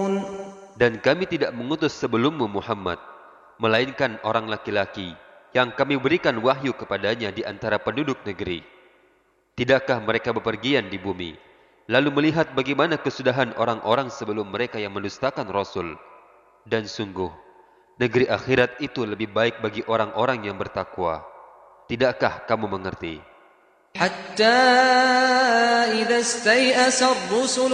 Dan kami tidak mengutus sebelummu Muhammad, melainkan orang laki-laki yang kami berikan wahyu kepadanya di antara penduduk negeri. Tidakkah mereka bepergian di bumi, lalu melihat bagaimana kesudahan orang-orang sebelum mereka yang mendustakan Rasul? Dan sungguh, negeri akhirat itu lebih baik bagi orang-orang yang bertakwa. Tidakkah kamu mengerti? حتى إذا استيأس الرسل